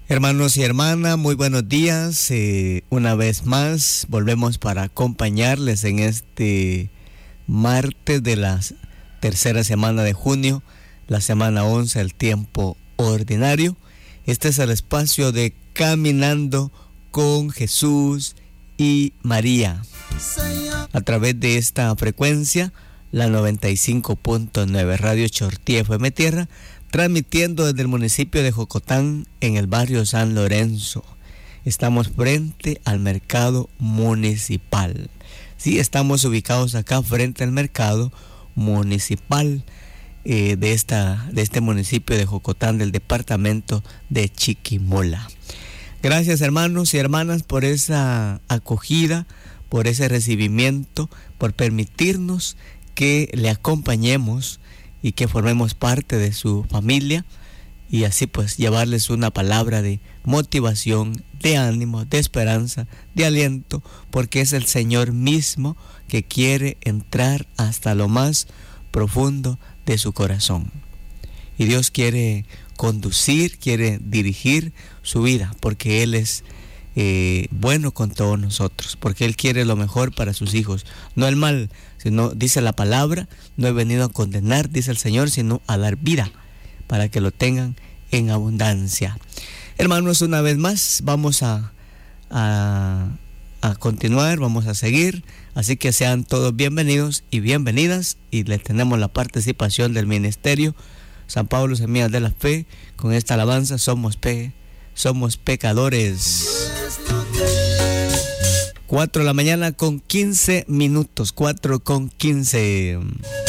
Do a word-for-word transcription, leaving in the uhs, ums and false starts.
Hermanos y hermanas, muy buenos días. Eh, una vez más volvemos para acompañarles en este martes de la tercera semana de junio, la semana once del tiempo ordinario. Este es el espacio de Caminando con Jesús y María. A través de esta frecuencia, la noventa y cinco punto nueve Radio Chortí F M Tierra, transmitiendo desde el municipio de Jocotán, en el barrio San Lorenzo. Estamos frente al mercado municipal. Sí, estamos ubicados acá frente al mercado municipal eh, de, esta, de este municipio de Jocotán, del departamento de Chiquimola. Gracias, hermanos y hermanas, por esa acogida, por ese recibimiento, por permitirnos que le acompañemos y que formemos parte de su familia, y así pues llevarles una palabra de motivación, de ánimo, de esperanza, de aliento, porque es el Señor mismo que quiere entrar hasta lo más profundo de su corazón. Y Dios quiere conducir, quiere dirigir su vida, porque Él es eh, bueno con todos nosotros, porque Él quiere lo mejor para sus hijos, no el mal, sino, dice la palabra, no he venido a condenar, dice el Señor, sino a dar vida, para que lo tengan en abundancia. Hermanos, una vez más vamos a, a, a continuar, vamos a seguir, así que sean todos bienvenidos y bienvenidas, y les tenemos la participación del Ministerio San Pablo Semillas de la Fe con esta alabanza: somos pe, somos pecadores. cuatro de la mañana con quince minutos, cuatro con quince.